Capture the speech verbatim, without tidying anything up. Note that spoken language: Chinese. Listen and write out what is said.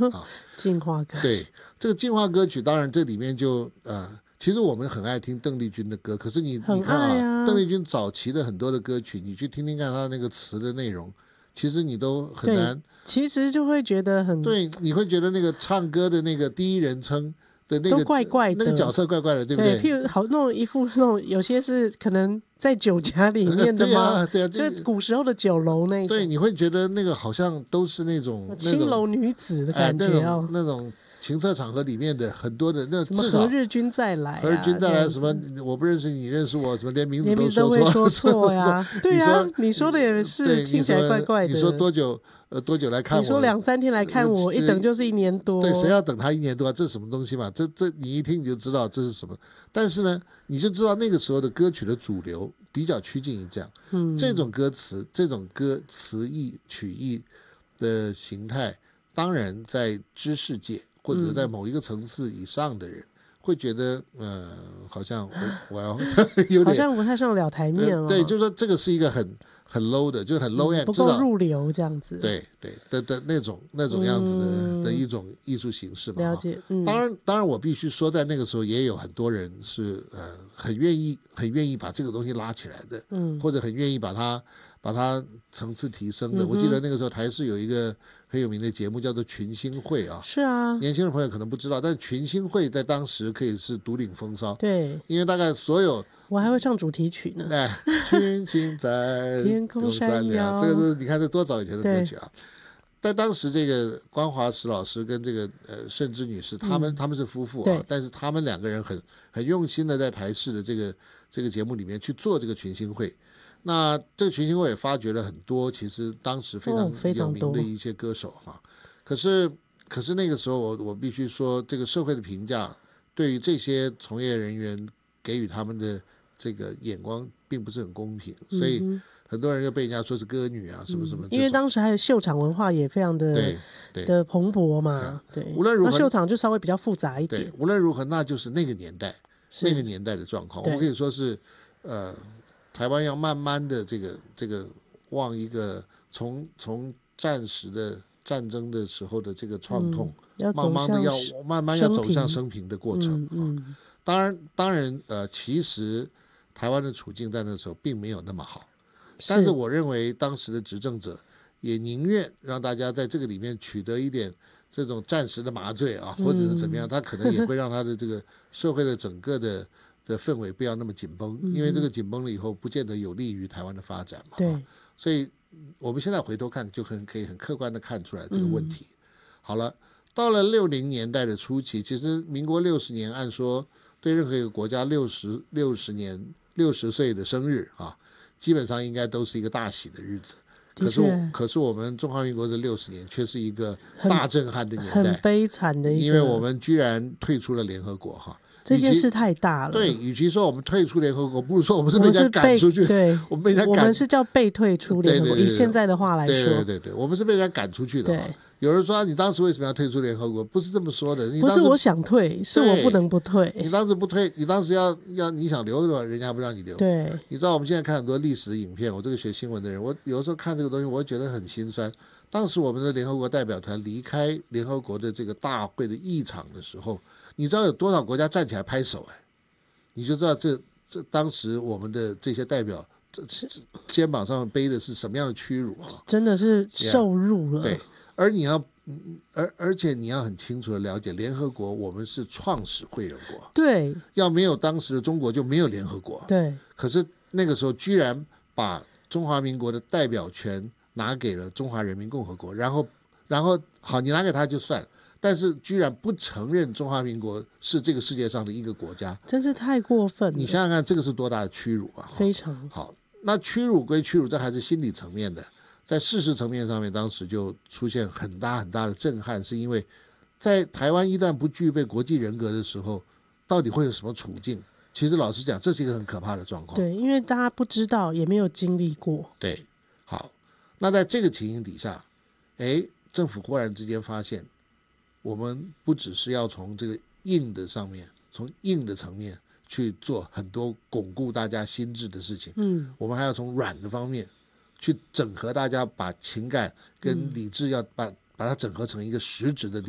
啊， 进化歌曲。 对，这个进化歌曲，当然这里面就呃，其实我们很爱听邓丽君的歌，可是你很你看爱啊， 啊，邓丽君早期的很多的歌曲，你去听听看她那个词的内容，其实你都很难， 其实就会觉得很对，你会觉得那个唱歌的那个第一人称的那个都怪怪的， 那个角色怪怪的，对不对？ 对？ 譬如好那种一副那种，有些是可能在酒家里面的吗？ 呃、对啊，对啊， 就是古时候的酒楼那种。 对，你会觉得那个好像都是那种青楼女子的感觉、 哎、那种那种情色场合里面的很多的那什么何日君再来、啊， 何日君再来什么我不认识你认识我什么连名字都说错，连名字都会说错呀。对呀，你说的也是，听起来怪怪的。 你说多久呃多久来看我？ 你说两三天来看我，呃、一等就是一年多。 对，谁要等他一年多啊？这是什么东西嘛？这这你一听你就知道这是什么。但是呢，你就知道那个时候的歌曲的主流比较趋近于这样。嗯，这种歌词、这种歌词义曲义的形态，当然在知识界。或者在某一个层次以上的人、嗯、会觉得呃好像我我要有点好像不太上了台面了、 呃、对，就是说这个是一个很很 low 的，就是很 low end、嗯、 不够入流这样子， 对对的的那种那种样子的、嗯、的一种艺术形式嘛。 了解、嗯、 当然当然我必须说在那个时候也有很多人是呃很愿意很愿意把这个东西拉起来的，嗯，或者很愿意把它把它层次提升的、嗯、我记得那个时候台视有一个很有名的节目叫做群星会啊， 是啊， 年轻人朋友可能不知道，但群星会在当时可以是独领风骚， 对， 因为大概所有我还会唱主题曲呢， 哎，群星在天空闪耀， 这个是你看这多早以前的歌曲啊！在当时这个关华石老师跟这个呃盛之女士，他们、嗯、他们是夫妇啊，但是他们两个人很很用心的在台视的这个这个节目里面去做这个群星会。那这个群星会也发掘了很多其实当时非常有名的一些歌手哈、哦，可是可是那个时候我我必须说，这个社会的评价对于这些从业人员给予他们的这个眼光并不是很公平，所以很多人就被人家说是歌女啊什么什么、嗯， 因为当时还有秀场文化也非常的对对的蓬勃嘛，对， 无论如何秀场就稍微比较复杂一点， 对，无论如何那就是那个年代那个年代的状况，我们可以说是呃。台湾要慢慢的这个这个往一个从从战时的战争的时候的这个创痛， 嗯、 慢慢的要慢慢要走向升平的过程。 嗯嗯、 当然当然呃，其实台湾的处境在那时候并没有那么好，但是我认为当时的执政者也宁愿让大家在这个里面取得一点这种暂时的麻醉啊，或者是怎么样，他可能也会让他的这个社会的整个的。的氛围不要那么紧绷，因为这个紧绷了以后不见得有利于台湾的发展嘛。 对， 所以我们现在回头看就很可以很客观的看出来这个问题。嗯、好了，到了六零年代的初期，其实民国六十年按说对任何一个国家六十六十年六十岁的生日啊，基本上应该都是一个大喜的日子。可是可是我们中华民国的六十年却是一个大震撼的年代， 很悲惨的一个， 因为我们居然退出了联合国哈。 这件事太大了。 对，与其说我们退出联合国，不如说我们是被人家赶出去。 对， 我们被人家赶， 我们是叫被退出联合国。以现在的话来说， 对对对对，我们是被人家赶出去的。有人说、啊、你当时为什么要退出联合国？不是这么说的。你不是我想退，是我不能不退。 你当时不退，你当时要要你想留的话，人家还不让你留。 对， 你知道我们现在看很多历史的影片，我这个学新闻的人，我有的时候看这个东西，我会觉得很心酸。当时我们的联合国代表团离开联合国的这个大会的议场的时候，你知道有多少国家站起来拍手？哎，你就知道这这当时我们的这些代表这这肩膀上背的是什么样的屈辱啊！ 真的是受辱了。 对，而你要而而且你要很清楚的了解，联合国我们是创始会员国， 对， 要没有当时的中国就没有联合国， 对。 可是那个时候居然把中华民国的代表权拿给了中华人民共和国，然后然后好，你拿给他就算了。但是居然不承认中华民国是这个世界上的一个国家， 真是太过分了。 你想想看，这个是多大的屈辱啊！ 非常好。那屈辱归屈辱，这还是心理层面的，在事实层面上面，当时就出现很大很大的震撼，是因为在台湾一旦不具备国际人格的时候，到底会有什么处境？其实老实讲，这是一个很可怕的状况。 对，因为大家不知道，也没有经历过。 对，好，那在这个情形底下，哎，政府忽然之间发现，我们不只是要从这个硬的上面，从硬的层面去做很多巩固大家心智的事情，嗯，我们还要从软的方面去整合大家，把情感跟理智要把、嗯、把它整合成一个实质的力